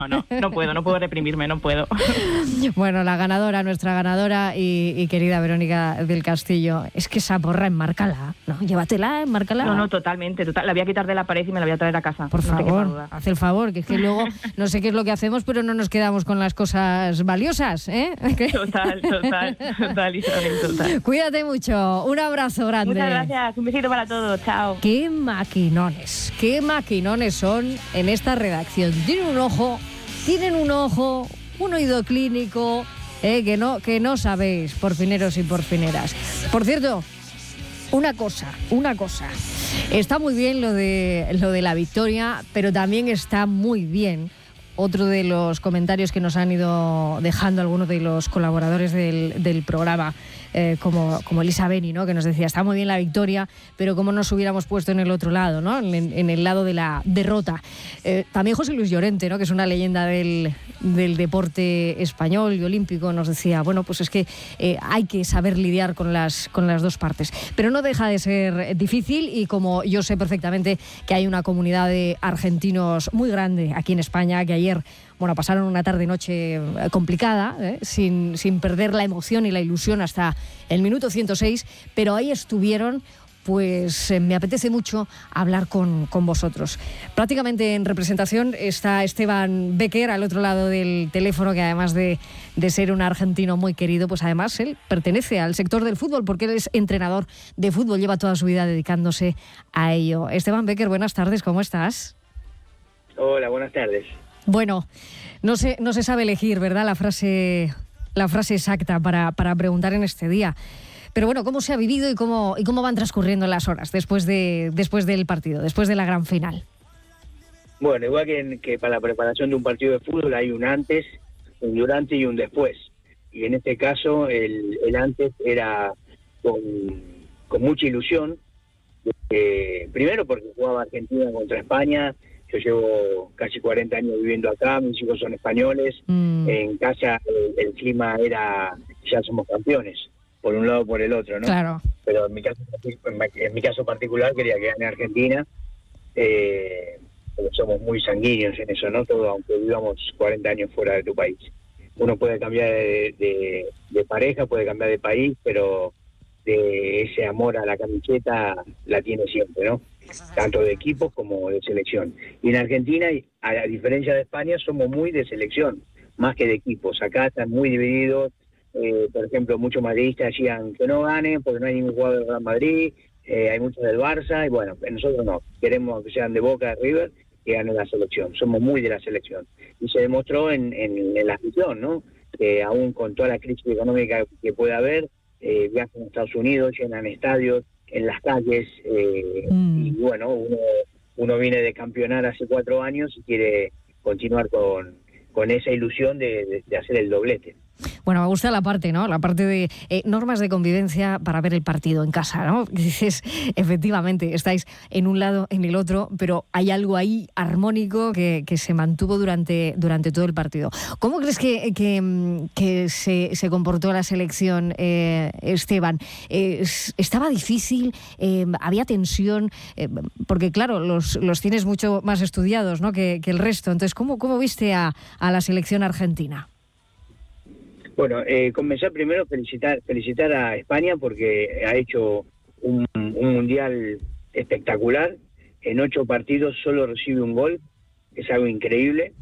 No puedo reprimirme, no puedo. Bueno, nuestra ganadora y querida Verónica del Castillo, es que esa porra enmárcala, ¿no? Llévatela, enmárcala. No, totalmente. La voy a quitar de la pared y me la voy a traer a casa. Por favor, haz el favor, que es que luego no sé qué es lo que hacemos, pero no nos quedamos con las cosas valiosas, ¿eh? Total, Isabel, total. Cuídate mucho, un abrazo grande. Muchas gracias, un besito para todos, chao. Qué maquinones son en esta redacción. Tienen un ojo, un oído clínico, que no sabéis, porfineros y porfineras. Por cierto, una cosa. Está muy bien lo de la victoria, pero también está muy bien otro de los comentarios que nos han ido dejando algunos de los colaboradores del programa, como Elisa Beni, ¿no? Que nos decía, está muy bien la victoria, pero cómo nos hubiéramos puesto en el otro lado, ¿no? En el lado de la derrota. También José Luis Llorente, ¿no? Que es una leyenda del deporte español y olímpico, nos decía, bueno, pues es que hay que saber lidiar con las dos partes. Pero no deja de ser difícil, y como yo sé perfectamente que hay una comunidad de argentinos muy grande aquí en España, que ayer pasaron una tarde-noche complicada, sin perder la emoción y la ilusión hasta el minuto 106, pero ahí estuvieron. Pues me apetece mucho hablar con vosotros. Prácticamente en representación está Esteban Becker al otro lado del teléfono, que además de ser un argentino muy querido, pues además él pertenece al sector del fútbol, porque él es entrenador de fútbol, lleva toda su vida dedicándose a ello. Esteban Becker, buenas tardes, ¿cómo estás? Hola, buenas tardes. Bueno, no se sabe elegir, ¿verdad?, la frase exacta para preguntar en este día. Pero bueno, ¿cómo se ha vivido y cómo van transcurriendo las horas después del partido, después de la gran final? Bueno, igual que para la preparación de un partido de fútbol hay un antes, un durante y un después. Y en este caso el antes era con mucha ilusión. Primero porque jugaba Argentina contra España. Yo llevo casi 40 años viviendo acá, mis hijos son españoles. En casa el clima era, ya somos campeones, por un lado o por el otro, ¿no? Claro. Pero en mi caso particular quería que gane Argentina, porque somos muy sanguíneos en eso, ¿no? Todo, aunque vivamos 40 años fuera de tu país. Uno puede cambiar de pareja, puede cambiar de país, pero de ese amor a la camiseta la tiene siempre, ¿no? Tanto de equipos como de selección. Y en Argentina, a diferencia de España, somos muy de selección, más que de equipos. Acá están muy divididos. Por ejemplo, muchos madridistas decían que no ganen porque no hay ningún jugador del Real Madrid, hay muchos del Barça, y bueno, nosotros no, queremos que sean de Boca, de River, que ganen la selección, somos muy de la selección. Y se demostró en la afición, ¿no? Que aún con toda la crisis económica que puede haber, viajan a Estados Unidos, llenan estadios, en las calles, y bueno, uno viene de campeonar hace 4 años y quiere continuar con esa ilusión de hacer el doblete. Bueno, me gusta la parte, ¿no? La parte de normas de convivencia para ver el partido en casa, ¿no? Dices, efectivamente, estáis en un lado, en el otro, pero hay algo ahí armónico que se mantuvo durante todo el partido. ¿Cómo crees que se comportó la selección, Esteban? ¿Estaba difícil? ¿Había tensión? Porque, claro, los tienes mucho más estudiados, ¿no?, que el resto. Entonces, ¿cómo viste a la selección argentina? Bueno, comenzar primero felicitar a España porque ha hecho un mundial espectacular. En 8 partidos solo recibe un gol, es algo increíble.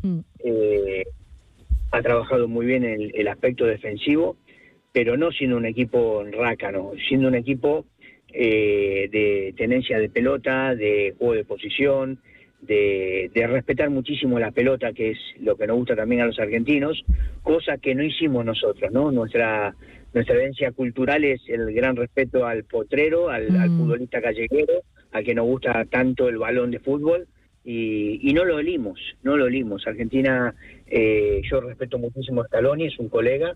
Ha trabajado muy bien el aspecto defensivo, pero no siendo un equipo rácano, siendo un equipo de tenencia de pelota, de juego de posición, de respetar muchísimo la pelota, que es lo que nos gusta también a los argentinos, cosa que no hicimos nosotros, ¿no? Nuestra herencia cultural es el gran respeto al potrero, al futbolista callejero, al que nos gusta tanto el balón de fútbol, y no lo olimos. Argentina, yo respeto muchísimo a Scaloni, es un colega,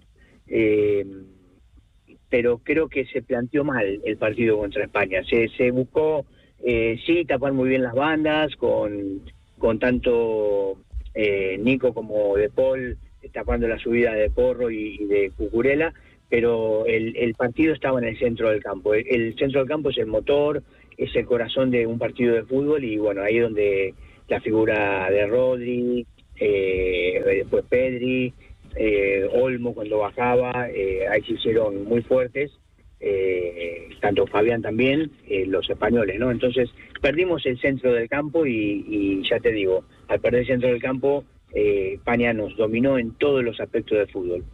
pero creo que se planteó mal el partido contra España. Se buscó sí tapar muy bien las bandas, con tanto Nico como De Paul tapando la subida de Porro y de Cucurella, pero el partido estaba en el centro del campo. El centro del campo es el motor, es el corazón de un partido de fútbol, y bueno, ahí es donde la figura de Rodri, después Pedri, Olmo cuando bajaba, ahí se hicieron muy fuertes, tanto Fabián también, los españoles, ¿no? Entonces perdimos el centro del campo y ya te digo, al perder el centro del campo, España nos dominó en todos los aspectos del fútbol.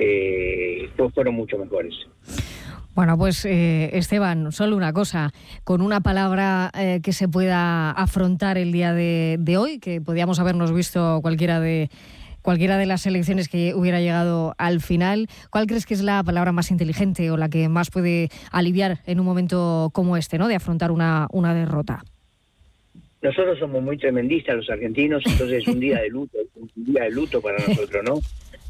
Fueron mucho mejores. Bueno, pues Esteban, solo una cosa, con una palabra que se pueda afrontar el día de hoy, que podíamos habernos visto cualquiera de las selecciones que hubiera llegado al final, ¿cuál crees que es la palabra más inteligente o la que más puede aliviar en un momento como este, ¿no?, de afrontar una derrota? Nosotros somos muy tremendistas los argentinos, entonces es un día de luto para nosotros, ¿no?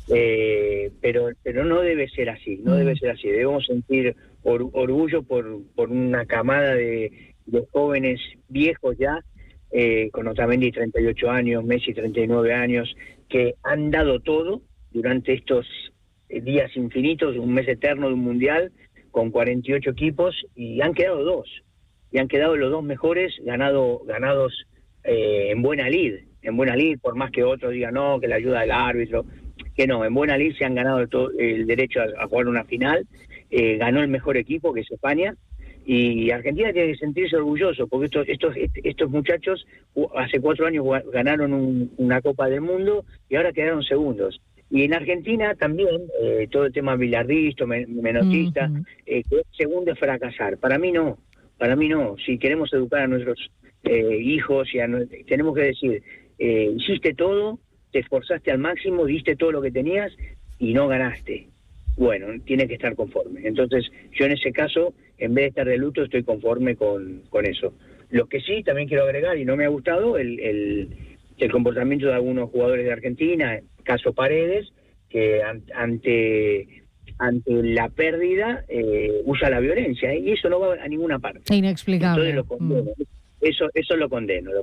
Pero no debe ser así, debemos sentir orgullo por una camada de jóvenes viejos ya, con Otamendi 38 años, Messi 39 años, que han dado todo durante estos días infinitos, un mes eterno de un mundial, con 48 equipos, y han quedado dos, y han quedado los dos mejores ganados en buena lid, por más que otros digan no, que la ayuda del árbitro, que no, en buena lid se han ganado el derecho a jugar una final, ganó el mejor equipo, que es España, y Argentina tiene que sentirse orgulloso, porque estos muchachos hace 4 años ganaron una Copa del Mundo y ahora quedaron segundos. Y en Argentina también, todo el tema billardista, menotista, segundo es fracasar. Para mí no. Si queremos educar a nuestros hijos, tenemos que decir, hiciste todo, te esforzaste al máximo, diste todo lo que tenías y no ganaste. Bueno, tiene que estar conforme. Entonces, yo en ese caso, en vez de estar de luto, estoy conforme con eso. Lo que sí, también quiero agregar, y no me ha gustado, el comportamiento de algunos jugadores de Argentina, caso Paredes, que ante la pérdida usa la violencia, y eso no va a ninguna parte. Inexplicable. Entonces lo condeno. Eso lo condeno.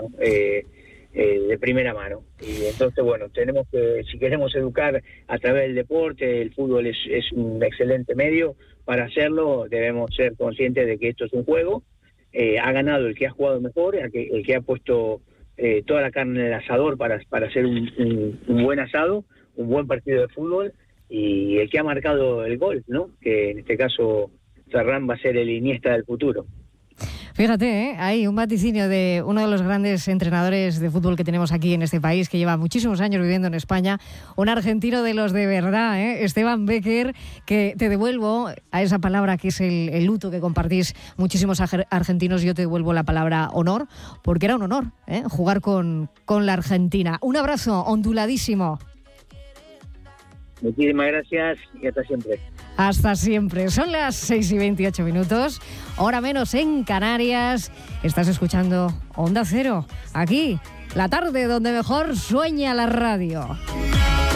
De primera mano. Y entonces, bueno, tenemos que, si queremos educar a través del deporte, el fútbol es un excelente medio para hacerlo, debemos ser conscientes de que esto es un juego. Ha ganado el que ha jugado mejor, el que ha puesto toda la carne en el asador para hacer un buen asado, un buen partido de fútbol, y el que ha marcado el gol, ¿no? Que en este caso Ferran va a ser el Iniesta del futuro. Fíjate, hay un vaticinio de uno de los grandes entrenadores de fútbol que tenemos aquí en este país, que lleva muchísimos años viviendo en España, un argentino de los de verdad, Esteban Becker, que te devuelvo a esa palabra que es el luto que compartís muchísimos argentinos. Yo te devuelvo la palabra honor, porque era un honor jugar con la Argentina. Un abrazo onduladísimo. Muchísimas gracias y hasta siempre. Hasta siempre. Son las 6:28, hora menos en Canarias. Estás escuchando Onda Cero, aquí, la tarde donde mejor sueña la radio.